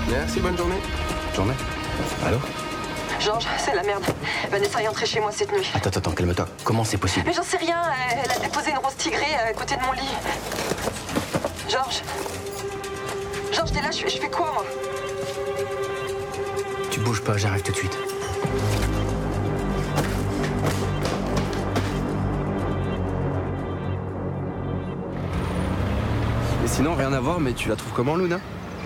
Merci, bonne journée. Journée. Allô? Georges, c'est la merde. Vanessa est entrée chez moi cette nuit. Attends, calme-toi. Comment c'est possible? Mais j'en sais rien, elle a déposé une rose tigrée à côté de mon lit. Georges, t'es là, je fais quoi, moi? Tu bouges pas, j'arrive tout de suite. Et sinon, rien à voir, mais tu la trouves comment, Luna?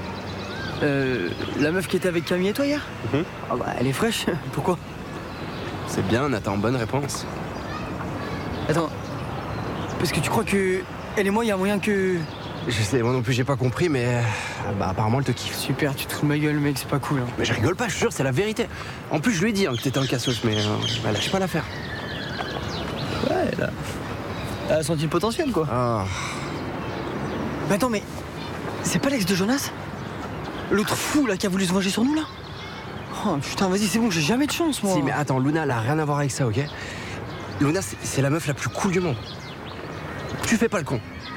La meuf qui était avec Camille et toi hier? Ah bah, elle est fraîche. Pourquoi? C'est bien, Nathan, bonne réponse. Attends. Parce que tu crois que elle et moi, il y a moyen que... Je sais, moi non plus, j'ai pas compris, mais... bah, apparemment, elle te kiffe. Super, tu te fous de ma gueule, mec, c'est pas cool. Hein. Mais je rigole pas, je te jure, c'est la vérité. En plus, je lui ai dit que t'étais un cassos, mais elle lâche pas l'affaire. Ouais, elle a senti le potentiel, quoi. Ah. Mais attends, mais... C'est pas l'ex de Jonas? L'autre fou, là, qui a voulu se venger sur nous, là? Oh, putain, vas-y, c'est bon, j'ai jamais de chance, moi. Si, mais attends, Luna, elle a rien à voir avec ça, ok? Luna, c'est la meuf la plus cool du monde. Tu fais pas le con.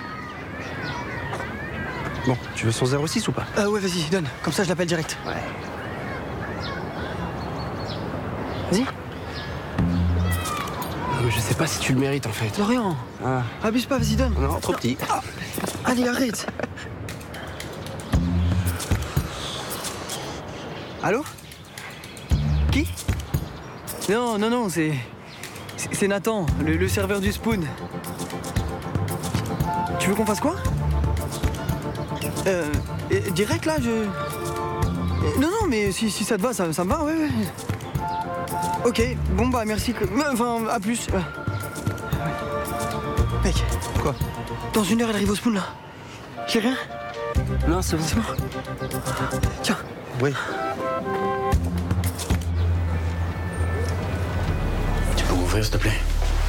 Bon, tu veux son 06 ou pas? Ouais, vas-y, donne. Comme ça, je l'appelle direct. Ouais. Vas-y. Non, mais je sais pas si tu le mérites, en fait. Florian, abuse pas, vas-y, donne. Non, trop petit. Ah. Allez, arrête. Allô? Qui? Non, c'est Nathan, le serveur du Spoon. Tu veux qu'on fasse quoi? Direct là, Non, mais si ça te va, ça me va, ouais. Ok, bon bah merci. Enfin, à plus. Mec. Quoi? Dans 1 heure, elle arrive au Spoon là. J'ai rien? Non, c'est bon. C'est bon. Tiens. Oui. Tu peux m'ouvrir, s'il te plaît?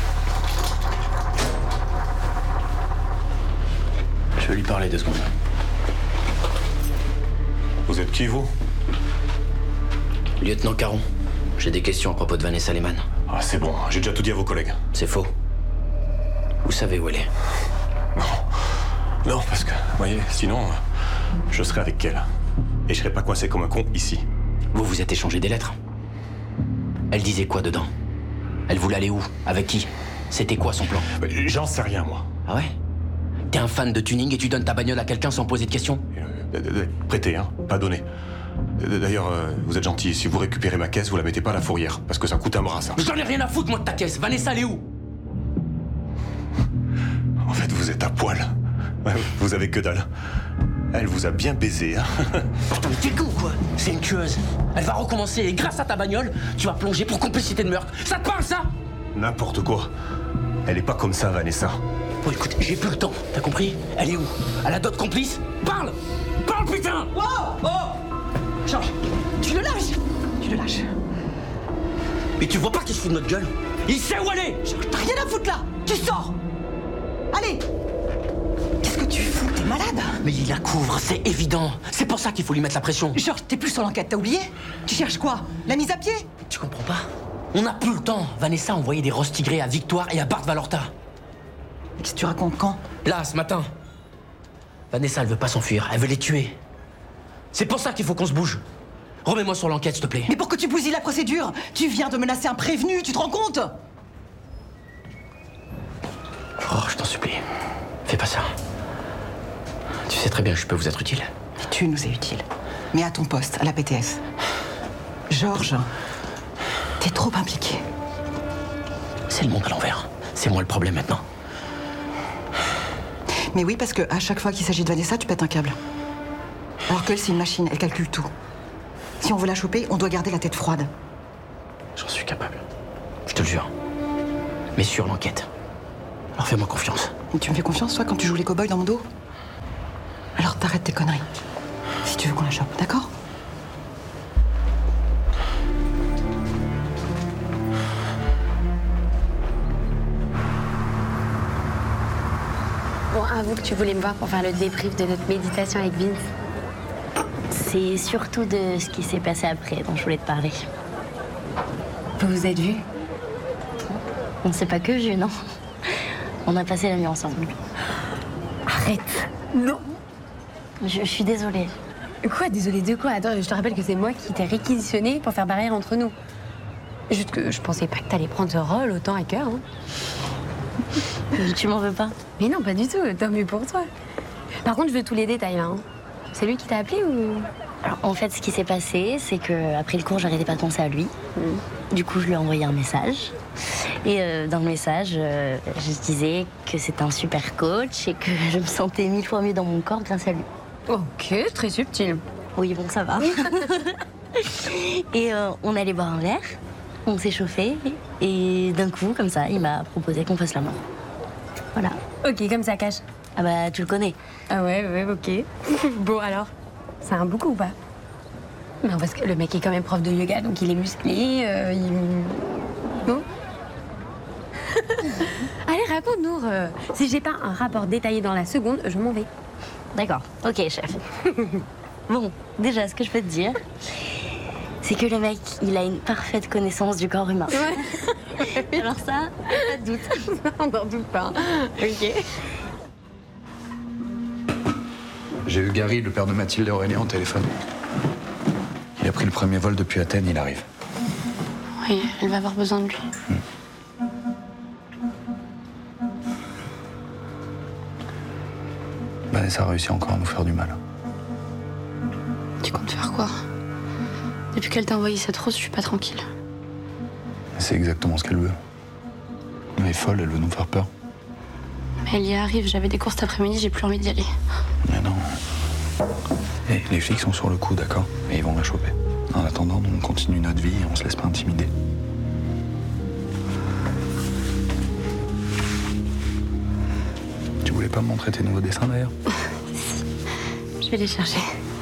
Je veux lui parler 2 secondes. Vous êtes qui, vous? Lieutenant Caron, j'ai des questions à propos de Vanessa Lehmann. Ah, c'est bon, j'ai déjà tout dit à vos collègues. C'est faux. Vous savez où elle est? Non, parce que, vous voyez, sinon, je serais avec elle. Et je serais pas coincé comme un con ici. Vous vous êtes échangé des lettres? Elle disait quoi dedans? Elle voulait aller où? Avec qui? C'était quoi son plan? J'en sais rien, moi. Ah ouais? T'es un fan de tuning et tu donnes ta bagnole à quelqu'un sans poser de questions? Prêtez, hein, pas donné. D'ailleurs, vous êtes gentil, si vous récupérez ma caisse, vous la mettez pas à la fourrière, parce que ça coûte un bras, ça. J'en ai rien à foutre, moi, de ta caisse. Vanessa, elle est où? En fait, vous êtes à poil. Ouais, vous avez que dalle. Elle vous a bien baisé, hein. Putain, mais t'es con, quoi? C'est une tueuse. Elle va recommencer et grâce à ta bagnole, tu vas plonger pour complicité de meurtre. Ça te parle, ça? N'importe quoi. Elle est pas comme ça, Vanessa. Bon, écoute, j'ai plus le temps, t'as compris? Elle est où? Elle a d'autres complices? Parle! Parle, putain! Oh! Georges, tu le lâches. Mais tu vois pas qu'il se fout de notre gueule? Il sait où elle est! Georges, t'as rien à foutre là. Tu sors. Allez. Qu'est-ce que tu fous? T'es malade? Mais il la couvre, c'est évident. C'est pour ça qu'il faut lui mettre la pression. Georges, t'es plus sur l'enquête, t'as oublié? Tu cherches quoi? La mise à pied? Tu comprends pas? On n'a plus le temps. Vanessa a envoyé des roses tigrées à Victoire et à Bart Valorta. Qu'est-ce que tu racontes quand? Là, ce matin. Vanessa, elle veut pas s'enfuir, elle veut les tuer. C'est pour ça qu'il faut qu'on se bouge. Remets-moi sur l'enquête, s'il te plaît. Mais pour que tu bousilles la procédure, tu viens de menacer un prévenu, tu te rends compte? Oh, je t'en supplie. Fais pas ça. Tu sais très bien que je peux vous être utile. Tu nous es utile. Mais à ton poste, à la PTS. Georges, t'es trop impliqué. C'est le monde à l'envers. C'est moi le problème maintenant. Mais oui, parce que à chaque fois qu'il s'agit de Vanessa, tu pètes un câble. Alors qu'elle, c'est une machine, elle calcule tout. Si on veut la choper, on doit garder la tête froide. J'en suis capable. Je te le jure. Mais sur l'enquête. Alors fais-moi confiance. Et tu me fais confiance, toi, quand tu joues les cow-boys dans mon dos? Alors t'arrêtes tes conneries. Si tu veux qu'on la chope, d'accord? Bon, avoue que tu voulais me voir pour faire le débrief de notre méditation avec Vince. C'est surtout de ce qui s'est passé après dont je voulais te parler. Vous vous êtes vus? On ne s'est pas que vus, non? On a passé la nuit ensemble. Arrête! Non! Je suis désolée. Quoi? Désolée de quoi? Attends, je te rappelle que c'est moi qui t'ai réquisitionné pour faire barrière entre nous. Juste que je pensais pas que t'allais prendre ce rôle autant à cœur. Hein. Tu m'en veux pas? Mais non, pas du tout. Tant mieux pour toi. Par contre, je veux tous les détails là. Hein. C'est lui qui t'a appelé ou? Alors, en fait, ce qui s'est passé, c'est qu'après le cours, j'arrêtais pas de penser à lui. Du coup, je lui ai envoyé un message. Et dans le message, je disais que c'était un super coach et que je me sentais 1000 fois mieux dans mon corps grâce à lui. Ok, très subtil. Oui, bon, ça va. Et on allait boire un verre, on s'est chauffé, et d'un coup, comme ça, il m'a proposé qu'on fasse l'amour. Voilà. Ok, comme ça cache. Ah bah, tu le connais. Ah ouais, ok. Bon alors, c'est un beaucoup ou pas? Non, parce que le mec est quand même prof de yoga, donc il est musclé, Non. Allez, raconte, Nour. Si j'ai pas un rapport détaillé dans la seconde, je m'en vais. D'accord, ok, chef. Bon, déjà, ce que je peux te dire, c'est que le mec, il a une parfaite connaissance du corps humain. Ouais. Alors ça, pas de doute. On n'en doute pas. Ok. J'ai eu Gary, le père de Mathilde et Aurélien, au téléphone. Il a pris le premier vol depuis Athènes, il arrive. Oui, elle va avoir besoin de lui. Vanessa a réussi encore à nous faire du mal. Tu comptes faire quoi? Depuis qu'elle t'a envoyé cette rose, je suis pas tranquille. C'est exactement ce qu'elle veut. Elle est folle, elle veut nous faire peur. Mais elle y arrive, j'avais des cours cet après-midi, j'ai plus envie d'y aller. Mais non. Et les flics sont sur le coup, d'accord? Et ils vont la choper. En attendant, nous, on continue notre vie et on se laisse pas intimider. Tu voulais pas me montrer tes nouveaux dessins, d'ailleurs? Je vais les chercher.